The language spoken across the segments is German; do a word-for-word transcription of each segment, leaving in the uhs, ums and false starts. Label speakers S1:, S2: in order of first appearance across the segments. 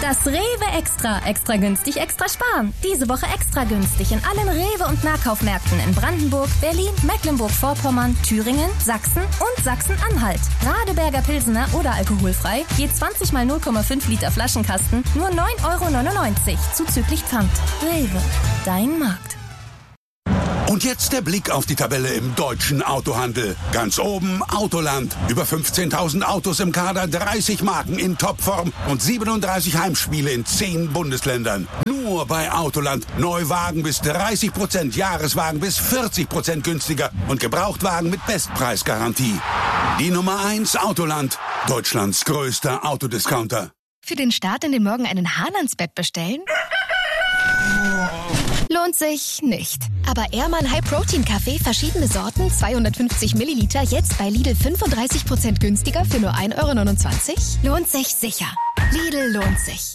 S1: Das Rewe Extra. Extra günstig, extra sparen. Diese Woche extra günstig in allen Rewe- und Nahkaufmärkten in Brandenburg, Berlin, Mecklenburg-Vorpommern, Thüringen, Sachsen und Sachsen-Anhalt. Radeberger Pilsener oder alkoholfrei, je zwanzig mal null Komma fünf Liter Flaschenkasten, nur neun Euro neunundneunzig, zuzüglich Pfand. Rewe, dein Markt.
S2: Und jetzt der Blick auf die Tabelle im deutschen Autohandel. Ganz oben Autoland. Über fünfzehntausend Autos im Kader, dreißig Marken in Topform und siebenunddreißig Heimspiele in zehn Bundesländern. Nur bei Autoland. Neuwagen bis dreißig Prozent, Jahreswagen bis vierzig Prozent günstiger und Gebrauchtwagen mit Bestpreisgarantie. Die Nummer eins Autoland. Deutschlands größter Autodiscounter.
S3: Für den Start in den Morgen einen Hahn-ans-Bett bestellen? Lohnt sich nicht. Aber Ehrmann High Protein Kaffee, verschiedene Sorten, zweihundertfünfzig Milliliter, jetzt bei Lidl fünfunddreißig Prozent günstiger für nur ein Euro neunundzwanzig? Lohnt sich sicher. Lidl lohnt sich.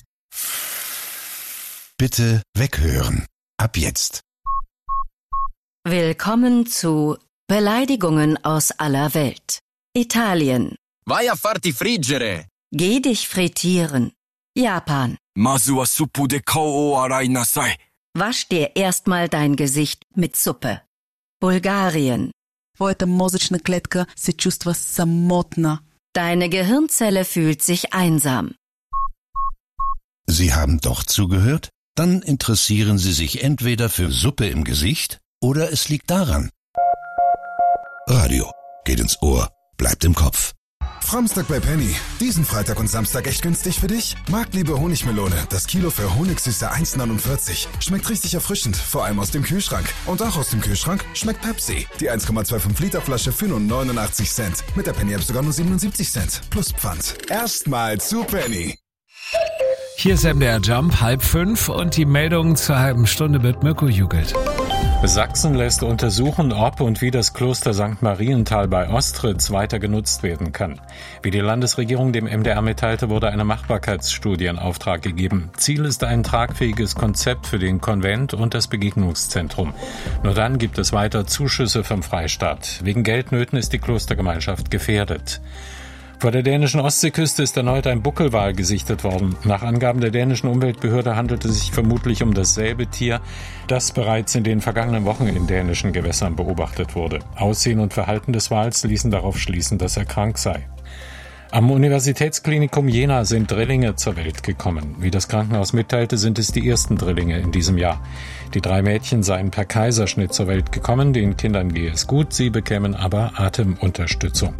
S4: Bitte weghören. Ab jetzt.
S5: Willkommen zu Beleidigungen aus aller Welt. Italien.
S6: Vai a farti friggere.
S5: Geh dich frittieren. Japan.
S6: Masu wa suppu de kou o arai nasai.
S5: Wasch dir erstmal dein Gesicht mit Suppe. Bulgarien.
S7: Твоята мозъчна клетка се чувства самотна.
S5: Deine Gehirnzelle fühlt sich einsam.
S4: Sie haben doch zugehört? Dann interessieren Sie sich entweder für Suppe im Gesicht oder es liegt daran. Radio geht ins Ohr, bleibt im Kopf.
S8: Framstag bei Penny. Diesen Freitag und Samstag echt günstig für dich? Marktliebe Honigmelone. Das Kilo für Honigsüße eins neunundvierzig. Schmeckt richtig erfrischend, vor allem aus dem Kühlschrank. Und auch aus dem Kühlschrank schmeckt Pepsi. Die eins Komma fünfundzwanzig Liter Flasche für nur neunundachtzig Cent. Mit der Penny-App sogar nur siebenundsiebzig Cent. Plus Pfand. Erstmal zu Penny.
S9: Hier ist M D R Jump, halb fünf und die Meldung zur halben Stunde mit Mirko Jugelt.
S10: Sachsen lässt untersuchen, ob und wie das Kloster Sankt Marienthal bei Ostritz weiter genutzt werden kann. Wie die Landesregierung dem M D R mitteilte, wurde eine Machbarkeitsstudie in Auftrag gegeben. Ziel ist ein tragfähiges Konzept für den Konvent und das Begegnungszentrum. Nur dann gibt es weiter Zuschüsse vom Freistaat. Wegen Geldnöten ist die Klostergemeinschaft gefährdet. Vor der dänischen Ostseeküste ist erneut ein Buckelwal gesichtet worden. Nach Angaben der dänischen Umweltbehörde handelt es sich vermutlich um dasselbe Tier, das bereits in den vergangenen Wochen in dänischen Gewässern beobachtet wurde. Aussehen und Verhalten des Wals ließen darauf schließen, dass er krank sei. Am Universitätsklinikum Jena sind Drillinge zur Welt gekommen. Wie das Krankenhaus mitteilte, sind es die ersten Drillinge in diesem Jahr. Die drei Mädchen seien per Kaiserschnitt zur Welt gekommen. Den Kindern gehe es gut, sie bekämen aber Atemunterstützung.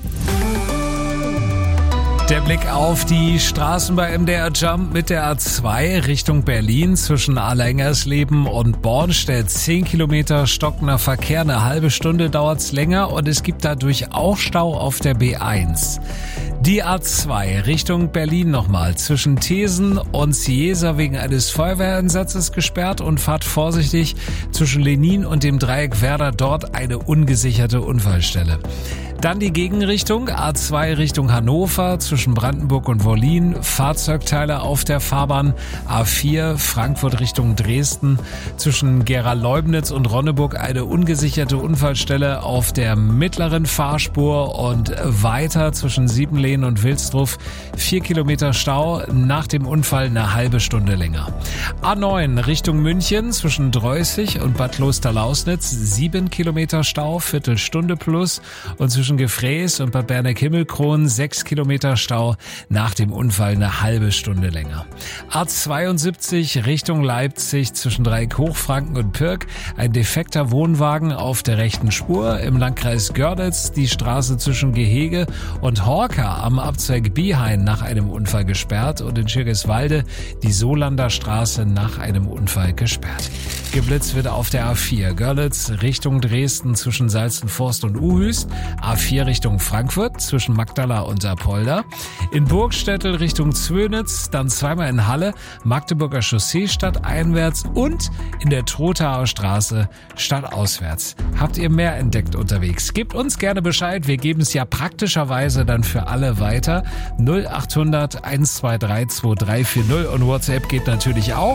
S9: Der Blick auf die Straßen bei M D R Jump mit der A zwei Richtung Berlin zwischen Allerhengersleben und Born stellt zehn Kilometer stockender Verkehr. Eine halbe Stunde dauert's länger und es gibt dadurch auch Stau auf der B eins. Die A zwei Richtung Berlin nochmal zwischen Thesen und Ciesa wegen eines Feuerwehreinsatzes gesperrt und fahrt vorsichtig zwischen Lenin und dem Dreieck Werder, dort eine ungesicherte Unfallstelle. Dann die Gegenrichtung, A zwei Richtung Hannover zwischen Brandenburg und Wollin, Fahrzeugteile auf der Fahrbahn, A vier Frankfurt Richtung Dresden zwischen Gera-Leubnitz und Ronneburg eine ungesicherte Unfallstelle auf der mittleren Fahrspur und weiter zwischen Siebenlehn und Wilsdruff, vier Kilometer Stau, nach dem Unfall eine halbe Stunde länger. A neun Richtung München zwischen Dreußig und Bad Klosterlausnitz, sieben Kilometer Stau, Viertelstunde plus und zwischen Gefräß und Bad Berneck-Himmelkron sechs Kilometer Stau, nach dem Unfall eine halbe Stunde länger. A zweiundsiebzig Richtung Leipzig zwischen Dreieck-Hochfranken und Pirk, ein defekter Wohnwagen auf der rechten Spur, im Landkreis Görlitz die Straße zwischen Gehege und Horka am Abzweig Biehain nach einem Unfall gesperrt und in Schirgiswalde die Solander Straße nach einem Unfall gesperrt. Geblitzt wird auf der A vier Görlitz Richtung Dresden zwischen Salzenforst und Uhüst, A vier Richtung Frankfurt zwischen Magdala und Apolda, in Burgstädtel Richtung Zwönitz, dann zweimal in Halle, Magdeburger Chaussee stadteinwärts und in der Trothaer Straße stadtauswärts. Habt ihr mehr entdeckt unterwegs? Gebt uns gerne Bescheid, wir geben es ja praktischerweise dann für alle weiter. null acht hundert eins zwei drei zwei drei vier null und WhatsApp geht natürlich auch.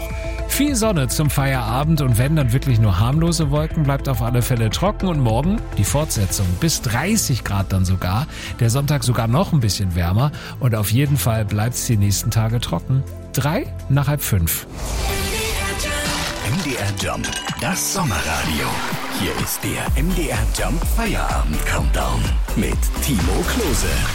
S9: Viel Sonne zum Feierabend und wenn, dann wirklich nur harmlose Wolken, bleibt auf alle Fälle trocken und morgen die Fortsetzung. Bis dreißig Grad dann sogar. Der Sonntag sogar noch ein bisschen wärmer und auf jeden Fall bleibt es die nächsten Tage trocken. Drei nach halb fünf.
S4: M D R Jump, das Sommerradio. Hier ist der M D R Jump Feierabend Countdown mit Timo Klose.